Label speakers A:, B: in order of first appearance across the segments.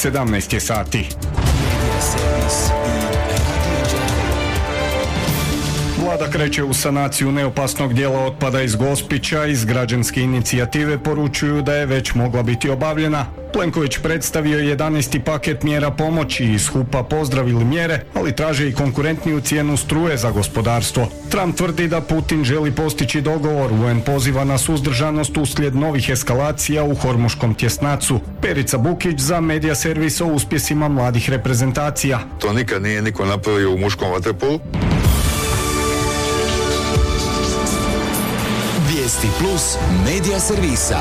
A: 17 je sati. Vlada kreće u sanaciju neopasnog dijela otpada iz Gospića. Iz građanske inicijative poručuju da je već mogla biti obavljena. Plenković predstavio 11. paket mjera pomoći i iz HUP-a pozdravili mjere, ali traže i konkurentniju cijenu struje za gospodarstvo. Trump tvrdi da Putin želi postići dogovor, UN poziva na suzdržanost uslijed novih eskalacija u hormuškom tjesnacu. Perica Bukić za Medija servis o uspjesima mladih reprezentacija.
B: To nikad nije niko napravio u muškom vaterpolu.
C: Vijesti plus Medija servisa.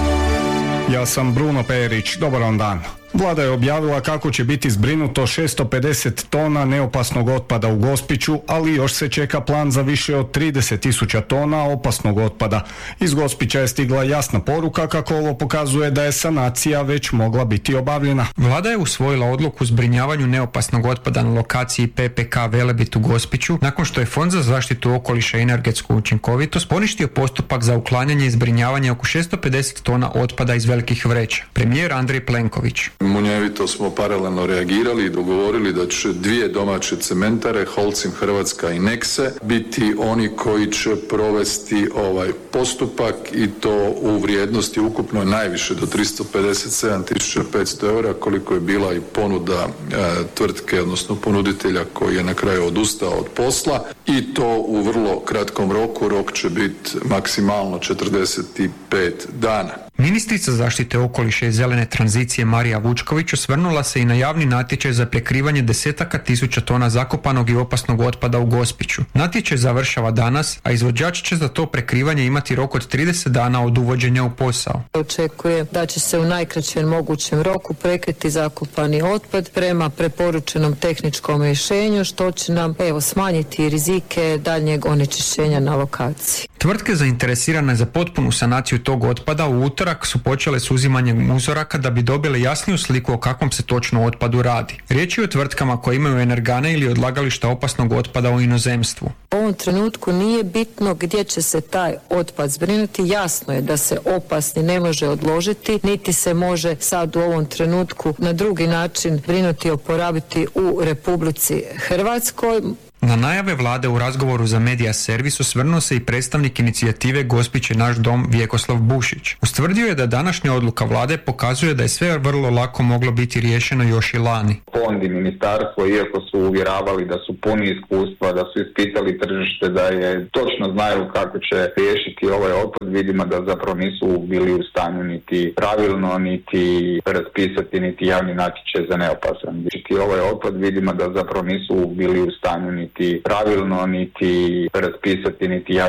A: Ja sam Bruno Perić, dobar vam dan. Vlada je objavila kako će biti zbrinuto 650 tona neopasnog otpada u Gospiću, ali još se čeka plan za više od 30.000 tona opasnog otpada. Iz Gospića je stigla jasna poruka kako ovo pokazuje da je sanacija već mogla biti obavljena.
D: Vlada je usvojila odluku o zbrinjavanju neopasnog otpada na lokaciji PPK Velebit u Gospiću nakon što je Fond za zaštitu okoliša i energetsku učinkovitost poništio postupak za uklanjanje i zbrinjavanje oko 650 tona otpada iz velikih vreća. Premijer Andrej Plenković.
E: Munjevito smo paralelno reagirali i dogovorili da će dvije domaće cementare, Holcim Hrvatska i Nexe, biti oni koji će provesti ovaj postupak i to u vrijednosti ukupno najviše do 357.500 eura, koliko je bila i ponuda tvrtke, odnosno ponuditelja koji je na kraju odustao od posla, i to u vrlo kratkom roku. Rok će biti maksimalno 45 dana.
D: Ministrica zaštite okoliša i zelene tranzicije Marija Vučković osvrnula se i na javni natječaj za prekrivanje desetaka tisuća tona zakopanog i opasnog otpada u Gospiću. Natječaj završava danas, a izvođač će za to prekrivanje imati rok od 30 dana od uvođenja u posao.
F: Očekuje da će se u najkraćem mogućem roku prekriti zakopani otpad prema preporučenom tehničkom rješenju, što će nam smanjiti rizike daljnjeg onečišćenja na lokaciji.
D: Tvrtke zainteresirane za potpunu sanaciju tog otpada u utorak su počele s uzimanjem uzoraka da bi dobile jasniju sliku o kakvom se točno otpadu radi. Riječ je o tvrtkama koje imaju energane ili odlagališta opasnog otpada u inozemstvu.
F: U ovom trenutku nije bitno gdje će se taj otpad zbrinuti. Jasno je da se opasni ne može odložiti, niti se može sad u ovom trenutku na drugi način zbrinuti i oporabiti u Republici Hrvatskoj.
D: Na najave vlade u razgovoru za Medija servis osvrnuo se i predstavnik inicijative Gospić je naš dom Vjekoslav Bušić. Ustvrdio je da današnja odluka vlade pokazuje da je sve vrlo lako moglo biti riješeno još i lani.
G: Fond i ministarstvo, iako su uvjeravali da su puni iskustva, da su ispitali tržište, da je točno znaju kako će riješiti ovaj otpad, vidimo da zapravo nisu bili u stanju niti pravilno, niti raspisati niti javni natječaj za neopasan. Ovaj otpad vidimo da zapravo nisu bili u stanju niti pravilno, niti raspisati niti